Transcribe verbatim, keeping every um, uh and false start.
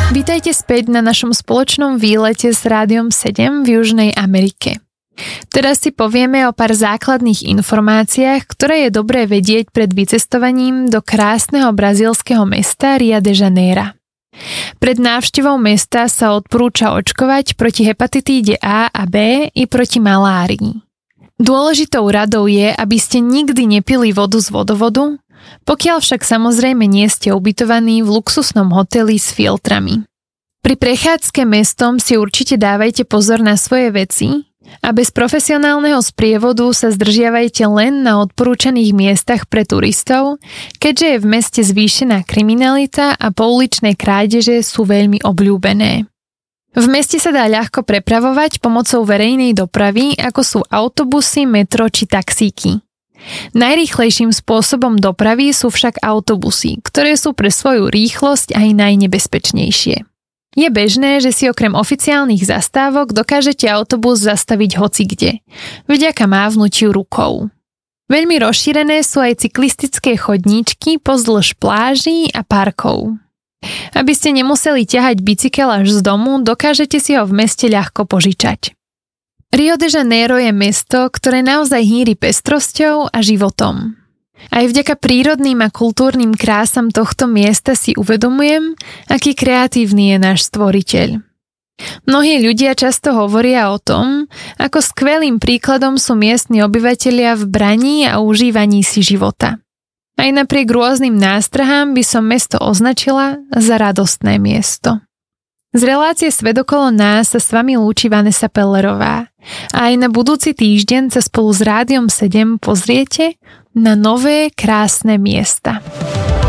Vítajte späť na našom spoločnom výlete s Rádiom sedem v Južnej Amerike. Teraz si povieme o pár základných informáciách, ktoré je dobré vedieť pred vycestovaním do krásneho brazílskeho mesta Rio de Janeiro. Pred návštevou mesta sa odporúča očkovať proti hepatitíde A a B i proti malárii. Dôležitou radou je, aby ste nikdy nepili vodu z vodovodu, pokiaľ však samozrejme nie ste ubytovaní v luxusnom hoteli s filtrami. Pri prechádzke mestom si určite dávajte pozor na svoje veci a bez profesionálneho sprievodu sa zdržiavajte len na odporúčaných miestach pre turistov, keďže je v meste zvýšená kriminalita a pouličné krádeže sú veľmi obľúbené. V meste sa dá ľahko prepravovať pomocou verejnej dopravy, ako sú autobusy, metro či taxíky. Najrýchlejším spôsobom dopravy sú však autobusy, ktoré sú pre svoju rýchlosť aj najnebezpečnejšie. Je bežné, že si okrem oficiálnych zastávok dokážete autobus zastaviť hocikde, vďaka mávnutiu rukou. Veľmi rozšírené sú aj cyklistické chodníčky pozdĺž pláží a parkov. Aby ste nemuseli ťahať bicykel až z domu, dokážete si ho v meste ľahko požičať. Rio de Janeiro je mesto, ktoré naozaj hýri pestrosťou a životom. Aj vďaka prírodným a kultúrnym krásam tohto miesta si uvedomujem, aký kreatívny je náš stvoriteľ. Mnohí ľudia často hovoria o tom, ako skvelým príkladom sú miestni obyvatelia v braní a užívaní si života. Aj napriek rôznym nástrahám by som mesto označila za radostné miesto. Z relácie Svet okolo nás sa s vami lúči Vanessa Pellerová a aj na budúci týždeň sa spolu s Rádiom sedem pozriete na nové krásne miesta.